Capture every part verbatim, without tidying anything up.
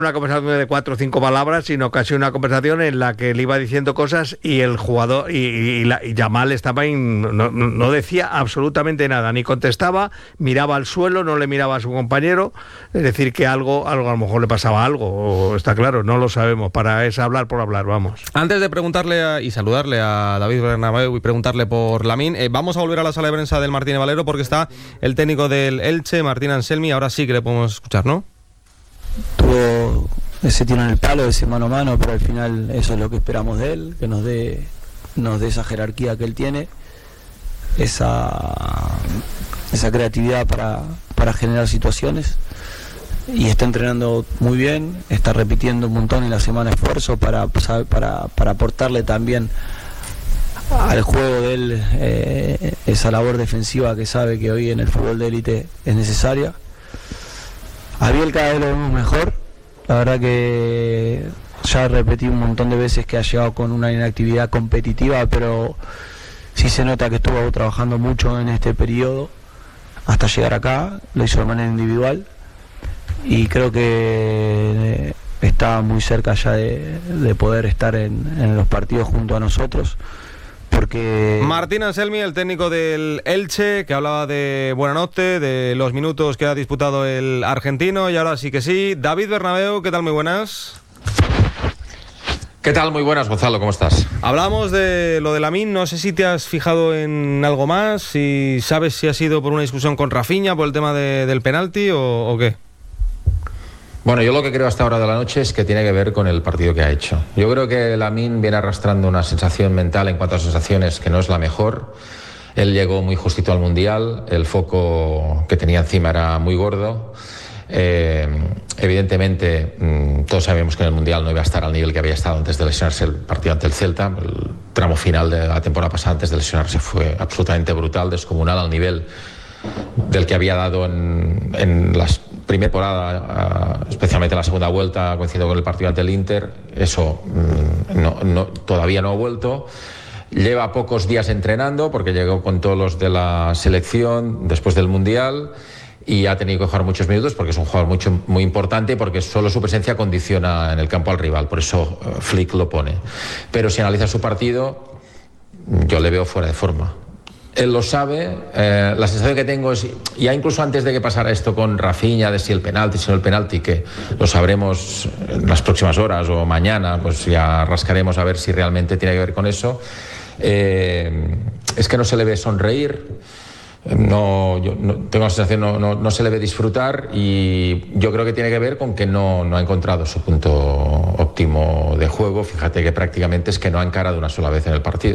una conversación de cuatro o cinco palabras, sino casi una conversación en la que le iba diciendo cosas y el jugador y, y, la, y Yamal estaba in, no, no decía absolutamente nada, ni contestaba, miraba al suelo, no le miraba a su compañero, es decir que algo, algo a lo mejor le pasaba algo, o, está claro, no lo sabemos, para es hablar por hablar, vamos. Antes de preguntarle a, y saludarle a David Bernabéu y preguntarle por Lamine, eh, vamos a volver a la sala de prensa del Martínez Valero porque está el técnico del Elche, Martín Anselmi, ahora sí que le podemos escuchar, ¿no? Tuvo ese tiro en el palo, ese mano a mano, pero al final eso es lo que esperamos de él, que nos dé nos dé esa jerarquía que él tiene, esa esa creatividad para, para generar situaciones, y está entrenando muy bien, está repitiendo un montón en la semana esfuerzo para, para, para aportarle también al juego de él eh, esa labor defensiva que sabe que hoy en el fútbol de élite es necesaria. A Biel cada vez lo vemos mejor, la verdad que ya repetí un montón de veces que ha llegado con una inactividad competitiva, pero sí se nota que estuvo trabajando mucho en este periodo hasta llegar acá, lo hizo de manera individual y creo que está muy cerca ya de, de poder estar en, en los partidos junto a nosotros. Porque... Martín Anselmi, el técnico del Elche, que hablaba de Buenanote, de los minutos que ha disputado el argentino, y ahora sí que sí. David Bernabéu, ¿qué tal? Muy buenas. ¿Qué tal? Muy buenas, Gonzalo, ¿cómo estás? Hablamos de lo de Lamine, no sé si te has fijado en algo más, si sabes si ha sido por una discusión con Rafinha, por el tema de, del penalti o, o qué. Bueno, yo lo que creo hasta ahora de la noche es que tiene que ver con el partido que ha hecho. Yo creo que Lamine viene arrastrando una sensación mental en cuanto a sensaciones que no es la mejor. Él llegó muy justito al Mundial, el foco que tenía encima era muy gordo. Eh, evidentemente, mmm, todos sabíamos que en el Mundial no iba a estar al nivel que había estado antes de lesionarse el partido ante el Celta. El tramo final de la temporada pasada antes de lesionarse fue absolutamente brutal, descomunal al nivel del que había dado en, en las primera temporada, especialmente en la segunda vuelta, coincidiendo con el partido ante el Inter. Eso mmm, no, no, todavía no ha vuelto. Lleva pocos días entrenando porque llegó con todos los de la selección después del Mundial y ha tenido que jugar muchos minutos porque es un jugador mucho, muy importante, porque solo su presencia condiciona en el campo al rival, por eso uh, Flick lo pone. Pero si analiza su partido, yo le veo fuera de forma. Él lo sabe, eh, la sensación que tengo es, ya incluso antes de que pasara esto con Rafinha, de si el penalti, si no el penalti, que lo sabremos en las próximas horas o mañana, pues ya rascaremos a ver si realmente tiene que ver con eso, eh, es que no se le ve sonreír, no, yo no, tengo la sensación no, no, no se le ve disfrutar, y yo creo que tiene que ver con que no, no ha encontrado su punto óptimo de juego. Fíjate que prácticamente es que no ha encarado una sola vez en el partido.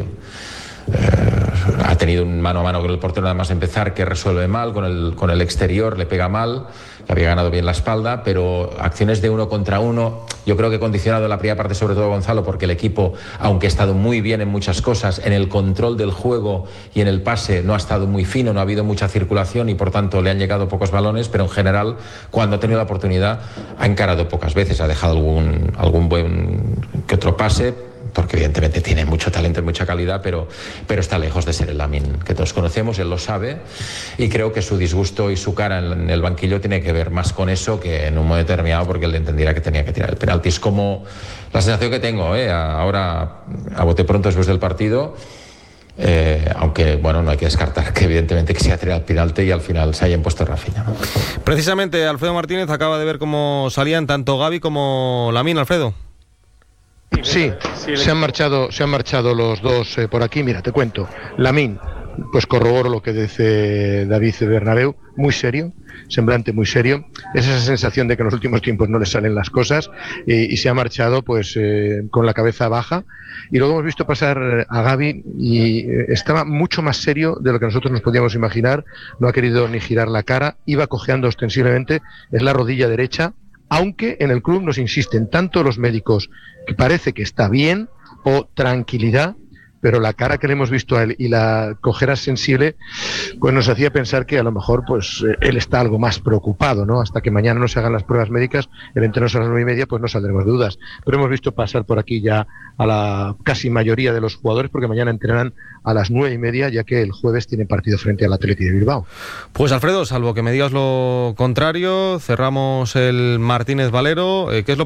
Eh, ha tenido un mano a mano con el portero nada más empezar que resuelve mal, con el, con el exterior le pega mal, que había ganado bien la espalda, pero acciones de uno contra uno, yo creo que condicionado la primera parte sobre todo Gonzalo, porque el equipo, aunque ha estado muy bien en muchas cosas, en el control del juego y en el pase no ha estado muy fino, no ha habido mucha circulación y por tanto le han llegado pocos balones, pero en general cuando ha tenido la oportunidad ha encarado pocas veces, ha dejado algún, algún buen que otro pase, porque evidentemente tiene mucho talento y mucha calidad, pero, pero está lejos de ser el Lamine que todos conocemos, él lo sabe, y creo que su disgusto y su cara en el banquillo tiene que ver más con eso que en un momento determinado porque él entendiera que tenía que tirar el penalti. Es como la sensación que tengo, ¿eh? ahora a bote pronto después del partido, eh, aunque bueno, no hay que descartar que evidentemente que se haya tirado el penalti y al final se haya impuesto Rafinha, ¿no? Precisamente Alfredo Martínez acaba de ver cómo salían tanto Gavi como Lamine, Alfredo. Sí, se han marchado, se han marchado los dos eh, por aquí. Mira, te cuento. Lamine, pues corroboro lo que dice David Bernabéu, muy serio, semblante muy serio. Es esa sensación de que en los últimos tiempos no le salen las cosas, eh, y se ha marchado pues eh, con la cabeza baja. Y luego hemos visto pasar a Gavi y eh, estaba mucho más serio de lo que nosotros nos podíamos imaginar. No ha querido ni girar la cara, iba cojeando ostensiblemente, es la rodilla derecha. Aunque en el club nos insisten tanto los médicos que parece que está bien, o tranquilidad, pero la cara que le hemos visto a él y la cojera sensible, pues nos hacía pensar que a lo mejor pues él está algo más preocupado, ¿no? Hasta que mañana no se hagan las pruebas médicas, el entreno a las nueve y media, pues no saldremos de dudas. Pero hemos visto pasar por aquí ya a la casi mayoría de los jugadores, porque mañana entrenarán a las nueve y media, ya que el jueves tiene partido frente al Athletic de Bilbao. Pues Alfredo, salvo que me digas lo contrario, cerramos el Martínez Valero. Eh, ¿qué es lo